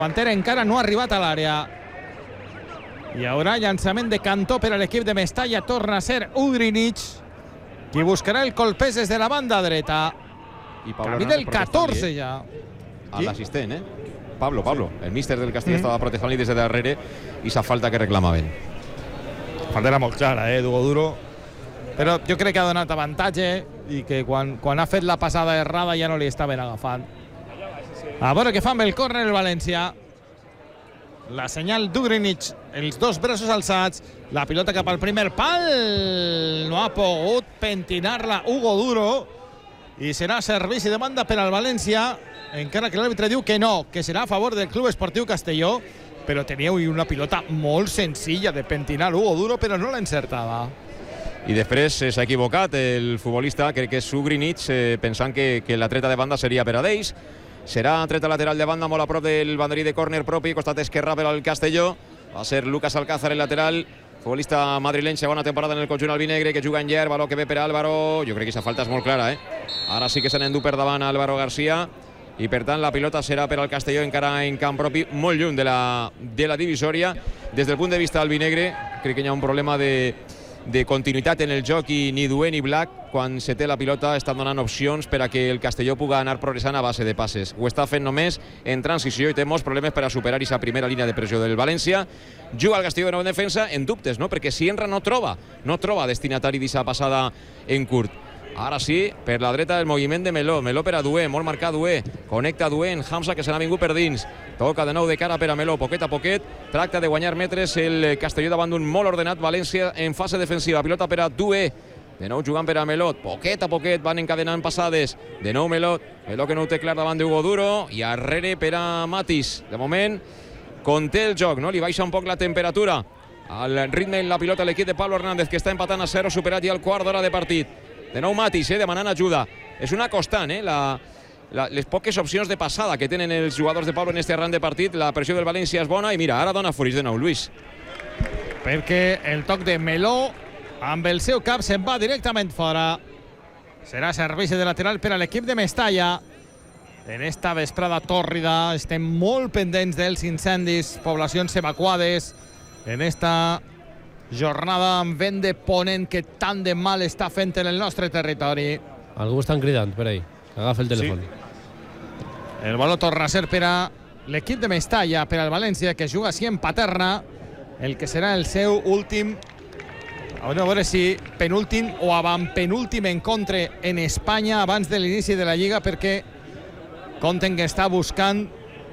Pantera encara no ha arribat a l'àrea. Hi haurà llançament de cantó per a l'equip de Mestalla. Torna a ser Ugrinic qui buscarà el colpés des de la banda dreta. Camí del 14 ja. A l'assistent, Pablo, el míster del Castilla estava protejant-li des de darrere i sa falta que reclamaven. Falta era molt clara, d'Hugo Duro. Però jo crec que ha donat avantatge i que quan ha fet la passada errada ja no li estaven agafant. A veure què fa amb el córner el València. La senyal d'Ugrinic, els dos braços alçats, la pilota cap al primer pal. No ha pogut pentinar-la Hugo Duro i serà servici de banda per al València, encara que l'àrbitre diu que no, que serà a favor del Club Esportiu Castelló, però tenia una pilota molt senzilla de pentinar Hugo Duro, però no l'encertava. I després s'ha equivocat el futbolista, crec que és Ugrinic, pensant que la treta de banda seria per a d'ells. Serà treta lateral de banda molt a prop del banderí de córner propi, costat esquerre per al Castelló. Va ser Lucas Alcázar el lateral, futbolista madrileny, segona temporada en el conjunt albinegre, que juga en llarg, baló que ve per Álvaro. Jo crec que aquesta falta és molt clara, Ara sí que se n'endú per davant Álvaro García i per tant la pilota serà per al Castelló encara en camp propi, molt lluny de la divisòria. Des del punt de vista albinegre crec que hi ha un problema de continuïtat en el joc i ni Dué ni Black, quan se té la pilota, estan donant opcions per a que el Castelló pugui anar progressant a base de passes. Ho està fent només en transició i té molts problemes per a superar aquesta primera línia de pressió del València. Juga el Castelló de nou en defensa en dubtes, perquè si entra no troba destinatari d'aquesta passada en curt. Ara sí, per la dreta el moviment de Meló per a Dué, molt marcat Dué, connecta Dué en Hamza, que se n'ha vingut per dins, toca de nou de cara per a Meló, poquet a poquet, tracta de guanyar metres el Castelló davant d'un molt ordenat València en fase defensiva, pilota per a Dué, de nou jugant per a Melot, poquet a poquet van encadenant passades, de nou Melot que no ho té clar davant d'Hugo Duro, i arrere per a Matis, de moment conté el joc, li baixa un poc la temperatura al ritme en la pilota l'equip de Pablo Hernández, que està empatant a 0, superat ja el quart d'hora de partit. De nou Matis, demanant ajuda. És una constant, les poques opcions de passada que tenen els jugadors de Pablo en este arran de partit. La pressió del València és bona i mira, ara dona furis de nou, Luis. Perquè el toc de Meló amb el seu cap se'n va directament fora. Serà servici de lateral per a l'equip de Mestalla. En esta vesprada tòrrida estem molt pendents dels incendis, poblacions evacuades en esta jornada amb vent de ponent que tant de mal està fent en el nostre territori. Algú estan cridant per ahí, agafa el telèfon. El baló torna a ser per a l'equip de Mestalla, per al València, que juga així en Paterna, el que serà el seu últim, a veure si penúltim o avantpenúltim encontre en Espanya abans de l'inici de la Lliga, perquè compten que està buscant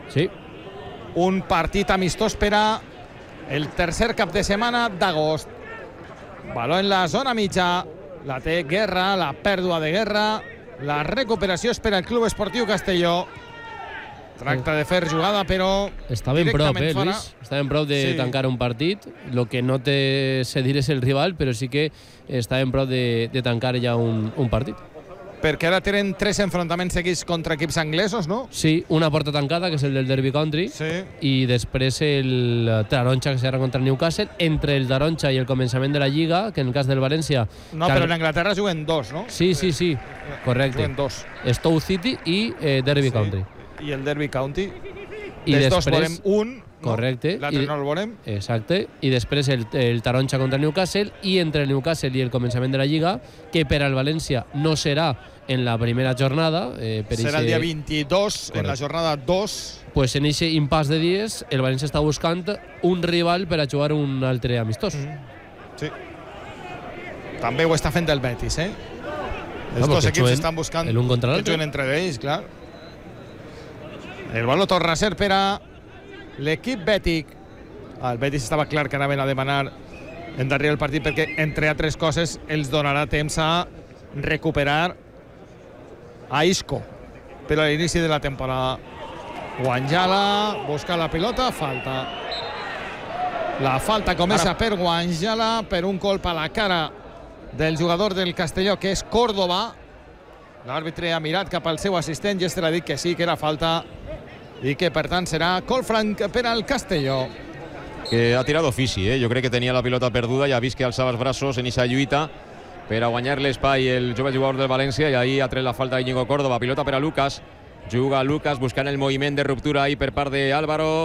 un partit amistós per a el tercer cap de setmana d'agost. Baló en la zona mitja, la té Guerra, la pèrdua de Guerra, la recuperació és per al Club Esportiu Castelló. Tracta de fer jugada, però està ben prop, Luis? Està ben prop de tancar un partit. El que no té cedir és el rival, però sí que està ben prop de tancar ja un partit. Perquè ara tenen 3 enfrontaments seguits contra equips anglesos, no? Sí, una porta tancada, que és el del Derby Country, i després el Taronja, que serà contra el Newcastle. Entre el Taronja i el començament de la Lliga, que en el cas del València... No, però en Anglaterra juguen 2, no? Sí, correcte. Juguen 2. Stoke City i Derby Country. I el Derby County. I dels després, dos volem un, correcte, l'altre no el volem. Exacte, i després el Taronja contra el Newcastle, i entre el Newcastle i el començament de la Lliga, que per al València no serà en la primera jornada. Serà el dia 22, en la jornada 2. Pues en aquest impàs de dies, el València està buscant un rival per a jugar un altre amistós. Sí. També ho està fent el Betis, Els dos equips estan buscant que juguen entre ells, clar. El baló torna a ser per a l'equip bètic. El Betis estava clar que anaven a demanar endarrerir el partit perquè, entre altres coses, els donarà temps a recuperar a Isco per a l'inici de la temporada. Guanjala busca la pilota, falta. La falta comença per Guanjala, per un colp a la cara del jugador del Castelló, que és Córdoba. L'àrbitre ha mirat cap al seu assistent i este l'ha dit que sí, que era falta, i que per tant serà col franc per al Castelló. Que ha tirat d'ofici, jo crec que tenia la pilota perduda i ha vist que alçava els braços en aquesta lluita per a guanyar l'espai el jove jugador del València, i ahir ha tret la falta d'Iñigo Córdoba. Pilota per a Lucas, juga Lucas buscant el moviment de ruptura ahí per part d'Álvaro.